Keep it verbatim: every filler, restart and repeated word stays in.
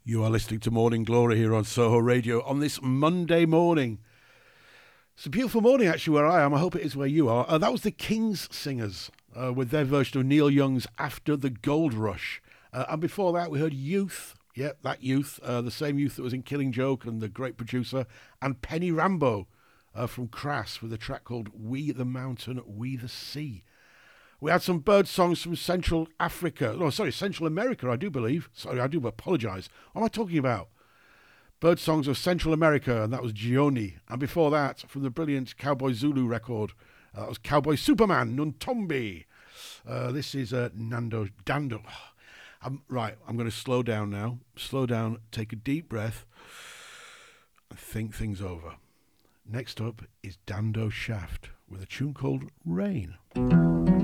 You are listening to Morning Glory here on Soho Radio on this Monday morning. It's a beautiful morning, actually, where I am. I hope it is where you are. Uh, that was the Kings Singers uh, with their version of Neil Young's After the Gold Rush. Uh, and before that, we heard Youth. Yeah, that Youth, uh, the same Youth that was in Killing Joke and The Great Producer. And Penny Rambo uh, from Crass with a track called We the Mountain, We the Sea. We had some bird songs from Central Africa. No, sorry, Central America, I do believe. Sorry, I do apologise. What am I talking about? Bird songs of Central America, and that was Gioni. And before that, from the brilliant Cowboy Zulu record, uh, that was Cowboy Superman, Nuntombi. Uh, this is uh, Nando Dando. I'm, right, I'm going to slow down now. Slow down, take a deep breath, and think things over. Next up is Dando Shaft with a tune called Rain.